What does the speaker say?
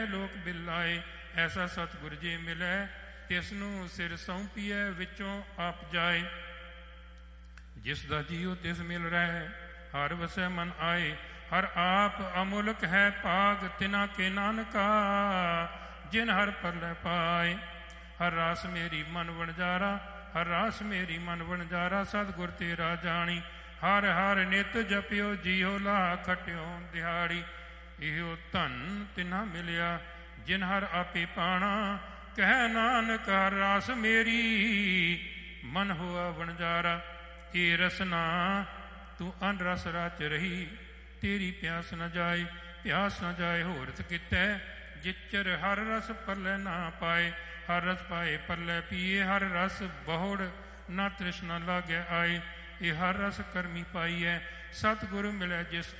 ਲੋਕ ਬਿਲਾਏ। ਐਸਾ ਸਤਿਗੁਰ ਜੀ ਮਿਲੈ, ਤਿਸ ਨੂੰ ਸਿਰ ਸੌਂਪੀਐ, ਵਿੱਚੋਂ ਆਪ ਜਾਏ। ਜਿਸ ਦਾ ਜੀਉ ਤਿਸ ਮਿਲ ਰਹਿ, ਹਰ ਵਸੈ ਮਨ ਆਏ। ਹਰ ਆਪ ਅਮੁਲਕ ਹੈ ਭਾਗ, ਤਿਨਾ ਕੇ ਨਾਨਕਾ, ਜਿਨ ਹਰ ਪਰਲੈ ਪਾਏ। ਹਰ ਰਾਸ ਮੇਰੀ ਮਨ ਵਣਜਾਰਾ, ਹਰ ਰਾਸ ਮੇਰੀ ਮਨ ਵਣਜਾਰਾ, ਸਤਿਗੁਰ ਤੇਰਾ ਜਾਣੀ। ਹਰ ਹਰ ਨਿਤ ਜਪਿਓ, ਜੀਉ ਲਾ ਖਟਿਓ ਦਿਹਾੜੀ। ਇਹੋ ਧਨ ਤਿਨਾ ਮਿਲਿਆ, ਜਿਨ ਹਰ ਆਪੇ ਪਾਣਾ, ਕਹਿ ਨਾਨਕ ਹਰ ਰਾਸ ਮੇਰੀ ਮਨ ਹੋਆ ਵਣਜਾਰਾ। ਇਹ ਰਸਨਾ ਤੂੰ ਅਨ ਰਸ ਰਚ ਰਹੀ, ਤੇਰੀ ਪਿਆਸ ਨ ਜਾਏ, ਪਿਆਸ ਨ ਜਾਏ ਹੋਰਤ ਕਿਤੈ, ਜਿਚਰ ਹਰ ਰਸ ਪਰਲੇ ਨਾ ਪਾਏ। ਹਰ ਰਸ ਪਾਏ ਪਰਲੇ ਪੀਏ, ਹਰ ਰਸ ਬਹੁੜ ਨਾ ਤ੍ਰਿਸ਼ਨਾ ਲਾਗੇ ਆਏ। ਇਹ ਹਰ ਰਸ ਕਰਮੀ ਪਾਈਐ, ਸਤਿਗੁਰ ਮਿਲੈ ਜਿਸ